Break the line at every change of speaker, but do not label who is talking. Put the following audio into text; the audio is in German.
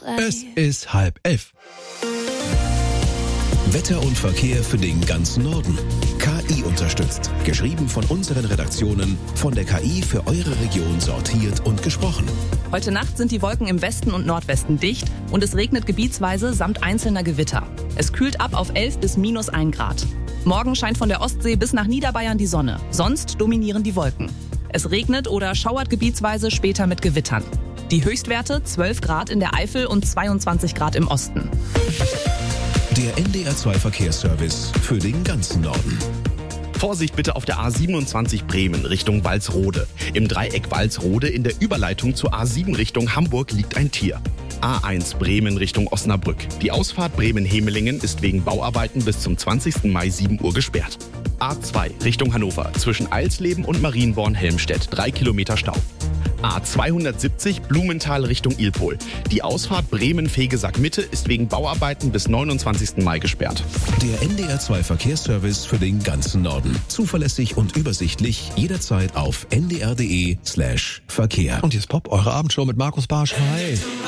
Es ist 10:30.
Wetter und Verkehr für den ganzen Norden. KI unterstützt. Geschrieben von unseren Redaktionen, von der KI für eure Region sortiert und gesprochen.
Heute Nacht sind die Wolken im Westen und Nordwesten dicht und es regnet gebietsweise samt einzelner Gewitter. Es kühlt ab auf 11 bis -1 Grad. Morgen scheint von der Ostsee bis nach Niederbayern die Sonne. Sonst dominieren die Wolken. Es regnet oder schauert gebietsweise später mit Gewittern. Die Höchstwerte 12 Grad in der Eifel und 22 Grad im Osten.
Der NDR2 Verkehrsservice für den ganzen Norden.
Vorsicht bitte auf der A27 Bremen Richtung Walsrode. Im Dreieck Walsrode in der Überleitung zur A7 Richtung Hamburg liegt ein Tier. A1 Bremen Richtung Osnabrück. Die Ausfahrt Bremen-Hemelingen ist wegen Bauarbeiten bis zum 20. Mai 7 Uhr gesperrt. A2 Richtung Hannover zwischen Eilsleben und Marienborn-Helmstedt 3 Kilometer Stau. A270 Blumenthal Richtung Ilpol. Die Ausfahrt Bremen-Fegesack-Mitte ist wegen Bauarbeiten bis 29. Mai gesperrt.
Der NDR2 Verkehrsservice für den ganzen Norden. Zuverlässig und übersichtlich jederzeit auf ndr.de/Verkehr.
Und hier ist Pop, eure Abendshow mit Markus Barsch. Hi.